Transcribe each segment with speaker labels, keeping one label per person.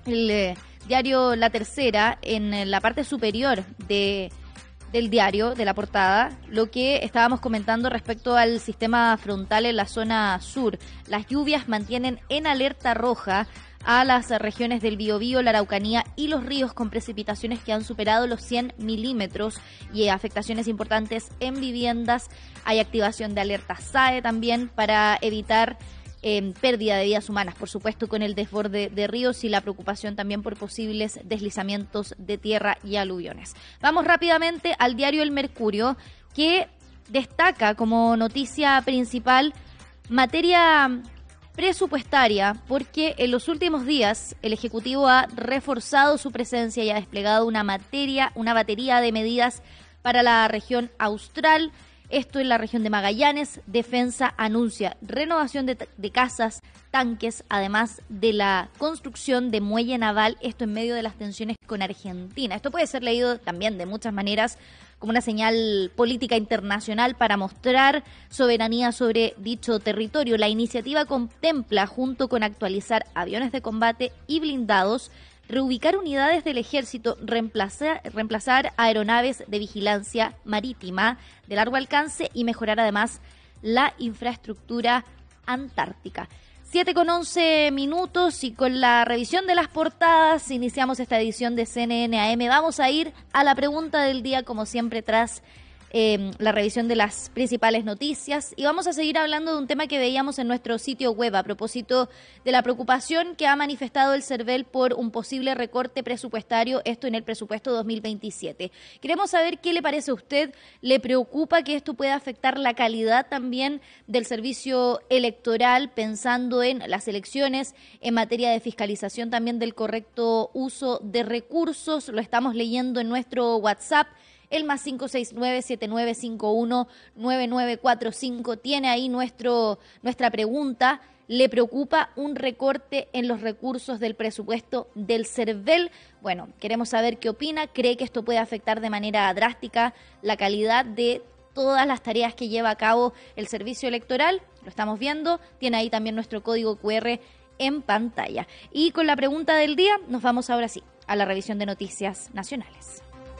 Speaker 1: el diario La Tercera, en la parte superior del diario, de la portada, lo que estábamos comentando respecto al sistema frontal en la zona sur. Las lluvias mantienen en alerta roja a las regiones del Biobío, la Araucanía y los ríos, con precipitaciones que han superado los 100 milímetros y afectaciones importantes en viviendas. Hay activación de alerta SAE también para evitar pérdida de vidas humanas, por supuesto, con el desborde de ríos y la preocupación también por posibles deslizamientos de tierra y aluviones. Vamos rápidamente al diario El Mercurio, que destaca como noticia principal materia presupuestaria, porque en los últimos días el Ejecutivo ha reforzado su presencia y ha desplegado una batería de medidas para la región austral. Esto en la región de Magallanes. Defensa anuncia renovación de casas, tanques, además de la construcción de muelle naval, esto en medio de las tensiones con Argentina. Esto puede ser leído también de muchas maneras como una señal política internacional para mostrar soberanía sobre dicho territorio. La iniciativa contempla, junto con actualizar aviones de combate y blindados, reubicar unidades del ejército, reemplazar aeronaves de vigilancia marítima de largo alcance y mejorar además la infraestructura antártica. 7:11 y con la revisión de las portadas iniciamos esta edición de CNN AM. Vamos a ir a la pregunta del día, como siempre, tras la revisión de las principales noticias, y vamos a seguir hablando de un tema que veíamos en nuestro sitio web a propósito de la preocupación que ha manifestado el CERVEL por un posible recorte presupuestario, esto en el presupuesto 2027. Queremos saber qué le parece a usted. ¿Le preocupa que esto pueda afectar la calidad también del servicio electoral, pensando en las elecciones, en materia de fiscalización también del correcto uso de recursos? Lo estamos leyendo en nuestro WhatsApp, el +569 7951 9945. Tiene ahí nuestra pregunta. ¿Le preocupa un recorte en los recursos del presupuesto del CERVEL? Bueno, queremos saber qué opina. ¿Cree que esto puede afectar de manera drástica la calidad de todas las tareas que lleva a cabo el servicio electoral? Lo estamos viendo. Tiene ahí también nuestro código QR en pantalla. Y con la pregunta del día nos vamos ahora sí a la revisión de noticias nacionales.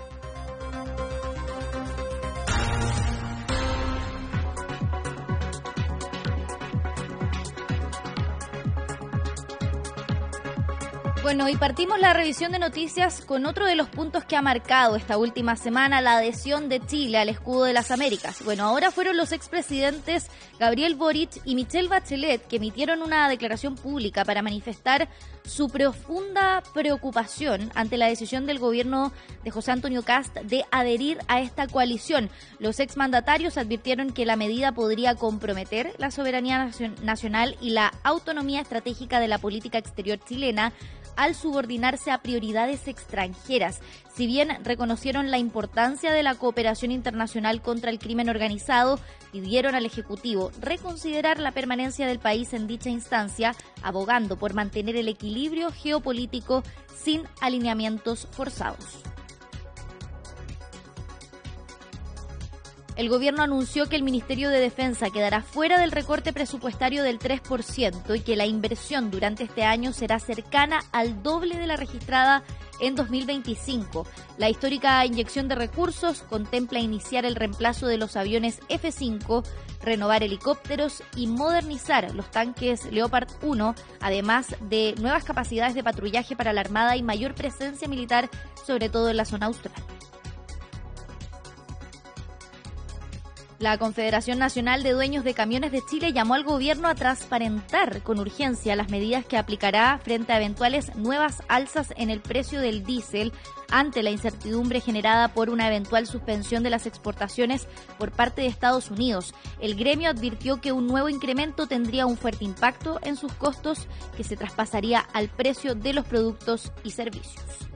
Speaker 1: Bueno, y partimos la revisión de noticias con otro de los puntos que ha marcado esta última semana, la adhesión de Chile al escudo de las Américas. Bueno, ahora fueron los expresidentes Gabriel Boric y Michelle Bachelet que emitieron una declaración pública para manifestar su profunda preocupación ante la decisión del gobierno de José Antonio Kast de adherir a esta coalición. Los exmandatarios advirtieron que la medida podría comprometer la soberanía nacional y la autonomía estratégica de la política exterior chilena al subordinarse a prioridades extranjeras. Si bien reconocieron la importancia de la cooperación internacional contra el crimen organizado, pidieron al Ejecutivo reconsiderar la permanencia del país en dicha instancia, abogando por mantener el equilibrio geopolítico sin alineamientos forzados. El gobierno anunció que el Ministerio de Defensa quedará fuera del recorte presupuestario del 3% y que la inversión durante este año será cercana al doble de la registrada en 2025. La histórica inyección de recursos contempla iniciar el reemplazo de los aviones F-5, renovar helicópteros y modernizar los tanques Leopard 1, además de nuevas capacidades de patrullaje para la Armada y mayor presencia militar, sobre todo en la zona austral. La Confederación Nacional de Dueños de Camiones de Chile llamó al gobierno a transparentar con urgencia las medidas que aplicará frente a eventuales nuevas alzas en el precio del diésel ante la incertidumbre generada por una eventual suspensión de las exportaciones por parte de Estados Unidos. El gremio advirtió que un nuevo incremento tendría un fuerte impacto en sus costos que se traspasaría al precio de los productos y servicios.